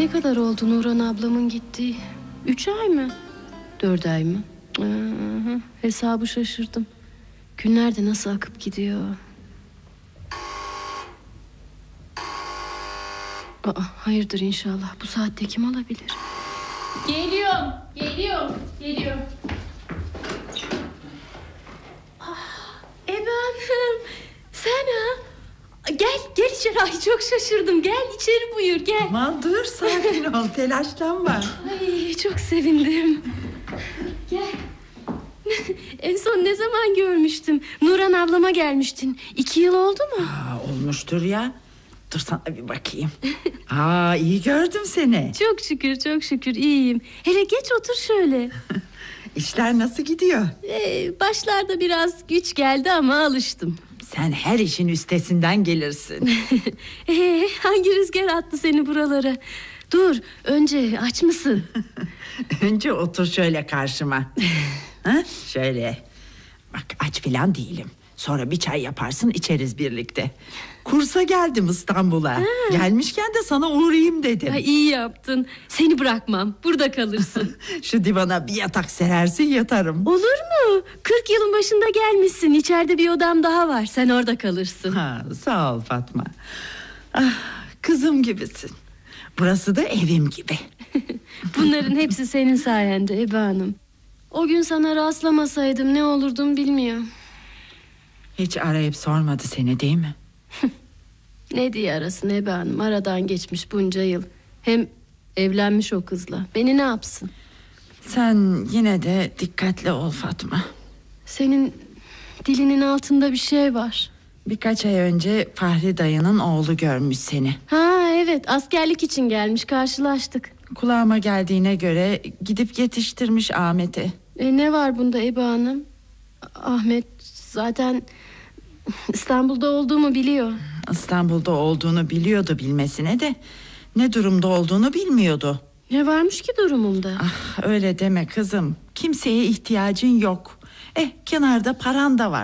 Ne kadar oldu Nurhan ablamın gittiği? 3 ay mı? 4 ay mı? Hesabı şaşırdım. Günler de nasıl akıp gidiyor. Hayırdır inşallah. Bu saatte kim olabilir? Geliyorum. Ebe Hanım, sen ha? Gel içeri. Ay çok şaşırdım. Gel içeri buyur gel. Aman dur, sakin ol, telaşlanma. Ay çok sevindim. Gel. En son ne zaman görmüştüm? Nurhan ablama gelmiştin. 2 yıl oldu mu? Olmuştur ya. Dur sana bir bakayım. İyi gördüm seni. Çok şükür iyiyim. Hele geç otur şöyle. İşler nasıl gidiyor? Başlarda biraz güç geldi ama alıştım. Sen her işin üstesinden gelirsin. Hangi rüzgar attı seni buralara? Dur, önce aç mısın? Önce otur şöyle karşıma. Şöyle. Bak, aç filan değilim. Sonra bir çay yaparsın, içeriz birlikte. Kursa geldim İstanbul'a. Gelmişken de sana uğrayayım dedim. İyi yaptın. Seni bırakmam, burada kalırsın. Şu divana bir yatak serersin, yatarım. Olur mu? 40 yılın başında gelmişsin. İçeride bir odam daha var. Sen orada kalırsın. Sağ ol Fatma. Kızım gibisin. Burası da evim gibi. Bunların hepsi senin sayende Ebe Hanım. O gün sana rastlamasaydım ne olurdum bilmiyorum. Hiç arayıp sormadı seni değil mi? Ne diye arasın Ebe Hanım? Aradan geçmiş bunca yıl. Hem evlenmiş o kızla. Beni ne yapsın? Sen yine de dikkatli ol Fatma. Senin dilinin altında bir şey var. Birkaç ay önce Fahri dayının oğlu görmüş seni. Evet, askerlik için gelmiş, karşılaştık. Kulağıma geldiğine göre gidip yetiştirmiş Ahmet'i. Ne var bunda Ebe Hanım? Ahmet zaten İstanbul'da olduğumu biliyor. İstanbul'da olduğunu biliyordu, bilmesine de ne durumda olduğunu bilmiyordu. Ne varmış ki durumumda? Öyle deme kızım. Kimseye ihtiyacın yok. Kenarda paran da var.